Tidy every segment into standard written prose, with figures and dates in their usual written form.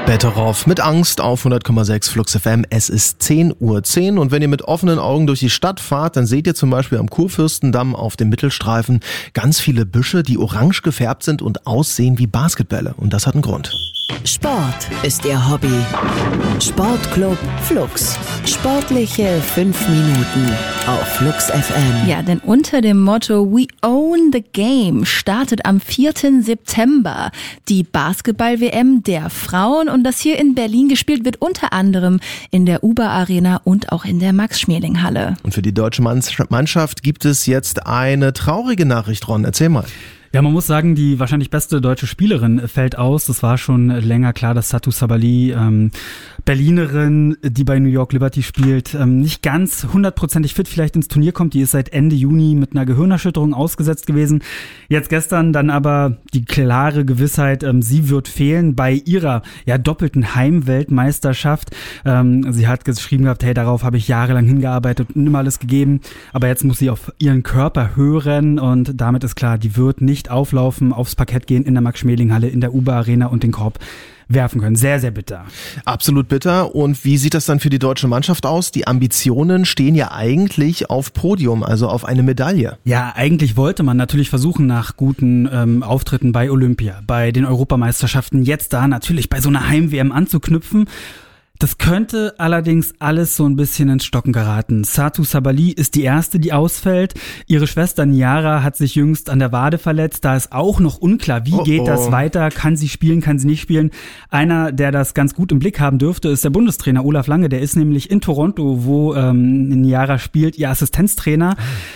Betteroff mit Angst auf 100,6 Flux FM. Es ist 10:10 Uhr und wenn ihr mit offenen Augen durch die Stadt fahrt, dann seht ihr zum Beispiel am Kurfürstendamm auf dem Mittelstreifen ganz viele Büsche, die orange gefärbt sind und aussehen wie Basketbälle. Und das hat einen Grund. Sport ist ihr Hobby. Sportclub Flux. Sportliche 5 Minuten auf Flux FM. Ja, denn unter dem Motto We Own the Game startet am 4. September die Basketball-WM der Frauen und das hier in Berlin gespielt wird unter anderem in der Uber-Arena und auch in der Max-Schmeling-Halle. Und für die deutsche Mannschaft gibt es jetzt eine traurige Nachricht, Ron. Erzähl mal. Ja, man muss sagen, die wahrscheinlich beste deutsche Spielerin fällt aus. Das war schon länger klar, dass Satou Sabali, Berlinerin, die bei New York Liberty spielt, nicht ganz 100%ig fit vielleicht ins Turnier kommt. Die ist seit Ende Juni mit einer Gehirnerschütterung ausgesetzt gewesen. Jetzt gestern dann aber die klare Gewissheit, sie wird fehlen bei ihrer doppelten Heimweltmeisterschaft. Sie hat geschrieben gehabt, hey, darauf habe ich jahrelang hingearbeitet und immer alles gegeben. Aber jetzt muss sie auf ihren Körper hören und damit ist klar, die wird nicht auflaufen, aufs Parkett gehen in der Max-Schmeling-Halle, in der Uber-Arena und den Korb werfen können. Sehr, sehr bitter. Absolut bitter. Und wie sieht das dann für die deutsche Mannschaft aus? Die Ambitionen stehen ja eigentlich auf Podium, also auf eine Medaille. Ja, eigentlich wollte man natürlich versuchen, nach guten Auftritten bei Olympia, bei den Europameisterschaften, jetzt da natürlich bei so einer Heim-WM anzuknüpfen. Das könnte allerdings alles so ein bisschen ins Stocken geraten. Satou Sabali ist die erste, die ausfällt. Ihre Schwester Niara hat sich jüngst an der Wade verletzt. Da ist auch noch unklar, wie geht das weiter? Kann sie spielen, kann sie nicht spielen? Einer, der das ganz gut im Blick haben dürfte, ist der Bundestrainer Olaf Lange. Der ist nämlich in Toronto, wo Niara spielt, ihr Assistenztrainer.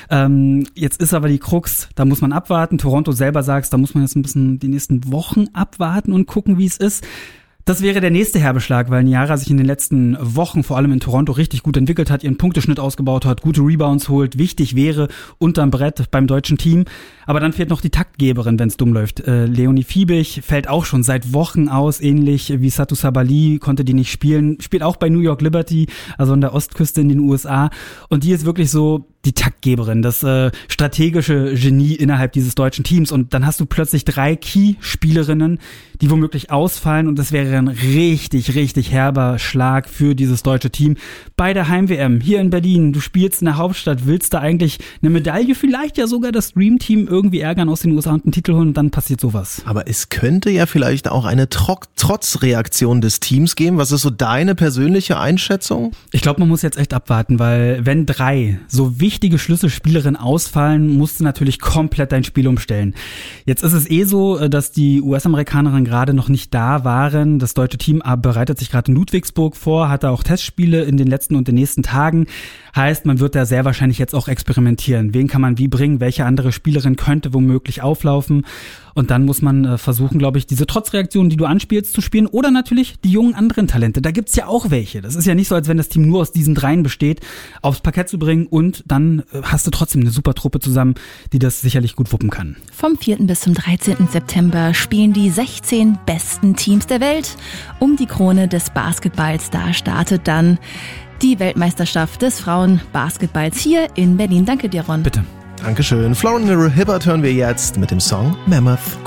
Jetzt ist aber die Krux, da muss man abwarten. Toronto selber sagt, da muss man jetzt ein bisschen die nächsten Wochen abwarten und gucken, wie es ist. Das wäre der nächste Herbeschlag, weil Niara sich in den letzten Wochen, vor allem in Toronto, richtig gut entwickelt hat, ihren Punkteschnitt ausgebaut hat, gute Rebounds holt, wichtig wäre unterm Brett beim deutschen Team. Aber dann fehlt noch die Taktgeberin, wenn es dumm läuft. Leonie Fiebig fällt auch schon seit Wochen aus, ähnlich wie Satou Sabali, konnte die nicht spielen, spielt auch bei New York Liberty, also an der Ostküste in den USA. Und die ist wirklich so die Taktgeberin, das strategische Genie innerhalb dieses deutschen Teams. Und dann hast du plötzlich 3 Key-Spielerinnen, die womöglich ausfallen und das wäre ein richtig, richtig herber Schlag für dieses deutsche Team bei der Heim-WM hier in Berlin. Du spielst in der Hauptstadt, willst da eigentlich eine Medaille, vielleicht ja sogar das Dream-Team irgendwie ärgern aus den USA und einen Titel holen und dann passiert sowas. Aber es könnte ja vielleicht auch eine Trotzreaktion des Teams geben. Was ist so deine persönliche Einschätzung? Ich glaube, man muss jetzt echt abwarten, weil wenn 3 so wichtige Schlüsselspielerinnen ausfallen, musst du natürlich komplett dein Spiel umstellen. Jetzt ist es so, dass die US-Amerikanerinnen gerade noch nicht da waren. Das deutsche Team bereitet sich gerade in Ludwigsburg vor, hatte auch Testspiele in den letzten und den nächsten Tagen. Heißt, man wird da sehr wahrscheinlich jetzt auch experimentieren. Wen kann man wie bringen? Welche andere Spielerin könnte womöglich auflaufen? Und dann muss man versuchen, glaube ich, diese Trotzreaktion, die du anspielst, zu spielen. Oder natürlich die jungen anderen Talente. Da gibt's ja auch welche. Das ist ja nicht so, als wenn das Team nur aus diesen 3 besteht, aufs Parkett zu bringen. Und dann hast du trotzdem eine super Truppe zusammen, die das sicherlich gut wuppen kann. Vom 4. bis zum 13. September spielen die 16 besten Teams der Welt um die Krone des Basketballs. Da startet dann die Weltmeisterschaft des Frauenbasketballs hier in Berlin. Danke dir, Ron. Bitte. Dankeschön. Florian Hibbert hören wir jetzt mit dem Song Mammoth.